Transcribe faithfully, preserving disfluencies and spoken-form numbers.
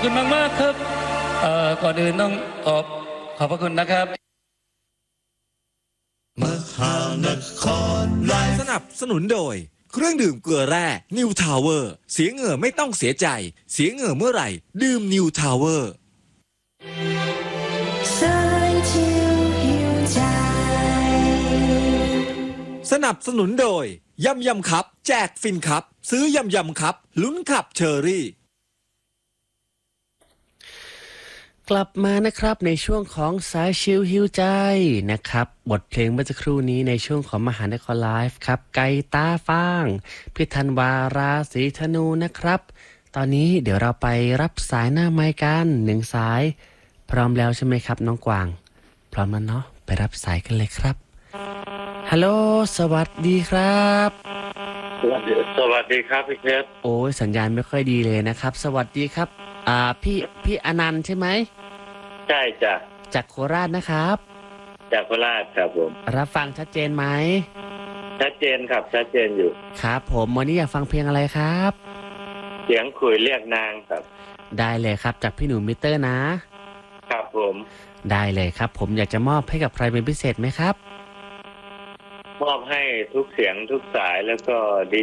คุณมากมากครับเอ่อก่อนอื่นต้องขอบขอบพระคุณนะครับมหานครไลฟ์สนับสนุนโดยเครื่องดื่มเกลือแร่นิวทาวเวอร์เสียเหงื่อไม่ต้องเสียใจเสียเหงื่อเมื่อไหร่ดื่มนิวทาวเวอร์สนับสนุนโดยยำยำคัพแจกฟินคัพซื้อยำยำคัพลุ้นขับเชอรี่กลับมานะครับในช่วงของสายชิลฮิวใจนะครับบทเพลงเมื่อสักครู่นี้ในช่วงของมหานครไลฟ์ครับไก่ตาฟางพี่ธันวาราศีธนูนะครับตอนนี้เดี๋ยวเราไปรับสายหน้าไมค์กันหนึ่งสายพร้อมแล้วใช่ไหมครับน้องกวางพร้อมแล้วเนาะไปรับสายกันเลยครับฮัลโหลสวัสดีครับสวัสดีสวัสดีครับพี่เพชรโอ้ยสัญญาณไม่ค่อยดีเลยนะครับสวัสดีครับอ่าพี่พี่อนันต์ใช่ไหมใช่จ้ะจากโคราชนะครับจากโคราชครับผมรับฟังชัดเจนไหมชัดเจนครับชัดเจนอยู่ครับผมวันนี้อยากฟังเพลงอะไรครับเสียงคุยเรียกนางครับได้เลยครับจากพี่หนูมิเตอร์นะครับผมได้เลยครับผมอยากจะมอบให้กับใครเป็นพิเศษไหมครับมอบให้ทุกเสียงทุกสายแล้วก็ดี